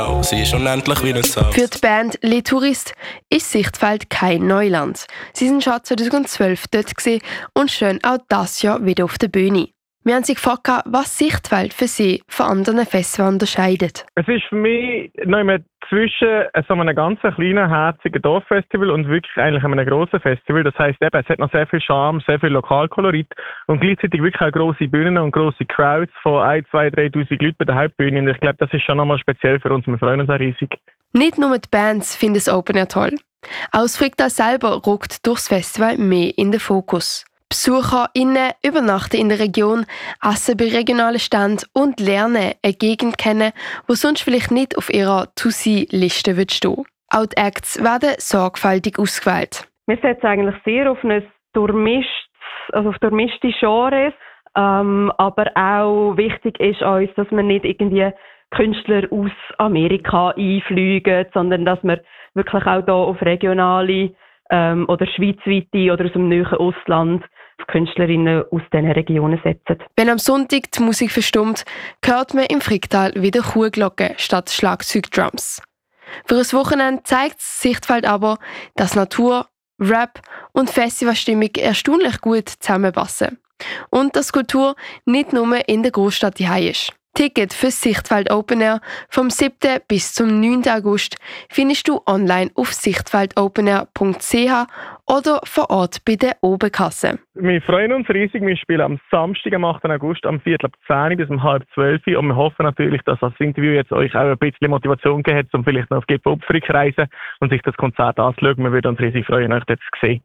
Sie ist unendlich wie ein Sau. Für die Band Les Touristes ist Sichtfeld kein Neuland. Sie sind schon 2012 dort gewesen und stehen auch dieses Jahr wieder auf der Bühne. Wir haben sie gefragt, was Sichtfeld für sie von anderen Festivals unterscheidet. Es ist für mich noch immer zwischen so einem ganz kleinen, herzigen Dorffestival und wirklich eigentlich einem grossen Festival. Das heisst eben, es hat noch sehr viel Charme, sehr viel Lokalkolorit und gleichzeitig wirklich auch grosse Bühnen und grosse Crowds von 1, 2, 3'000 Leuten bei der Hauptbühne. Und ich glaube, das ist schon nochmal speziell für uns. Wir freuen uns auch riesig. Nicht nur die Bands finden das Open Air toll. Auch das Fricktal selber rückt durchs Festival mehr in den Fokus. BesucherInnen übernachten in der Region, essen bei regionalen Ständen und lernen eine Gegend kennen, die sonst vielleicht nicht auf ihrer To-See-Liste stehen. Auch die Acts werden sorgfältig ausgewählt. Wir setzen eigentlich sehr auf auf durchmischte Genres, aber auch wichtig ist uns, dass wir nicht irgendwie Künstler aus Amerika einfliegen, sondern dass wir wirklich auch hier auf regionale oder schweizweite oder aus dem nahen Ausland auf Künstlerinnen aus diesen Regionen setzen. Wenn am Sonntag die Musik verstummt, hört man im Fricktal wieder Kuhglocken statt Schlagzeugdrums. Für ein Wochenende zeigt das Sichtfeld aber, dass Natur, Rap und Festivalstimmung erstaunlich gut zusammenpassen. Und dass Kultur nicht nur in der Großstadt daheim ist. Ticket für das Sichtfeld Open Air vom 7. bis zum 9. August findest du online auf sichtfeldopenair.ch oder vor Ort bei der Oberkasse. Wir freuen uns riesig. Wir spielen am Samstag, am 8. August, am 10:15 bis um 11:30 und wir hoffen natürlich, dass das Interview jetzt euch auch ein bisschen Motivation gegeben hat, um vielleicht noch auf Gipfelopferung zu reisen und sich das Konzert anzuschauen. Wir würden uns riesig freuen, euch dort zu sehen.